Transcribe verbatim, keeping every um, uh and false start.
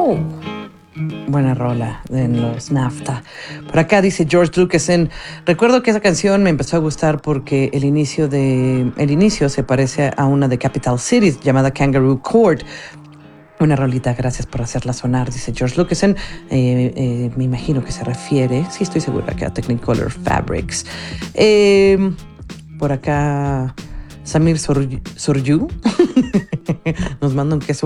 Oh, buena rola en los NAFTA. Por acá dice George Lucas en, recuerdo que esa canción me empezó a gustar porque el inicio de el inicio se parece a una de Capital Cities llamada Kangaroo Court. Una rolita, gracias por hacerla sonar, dice George Lucasen. Eh, eh, me imagino que se refiere, sí estoy segura que a Technicolor Fabrics. Eh, por acá, Samir Soryu nos manda un queso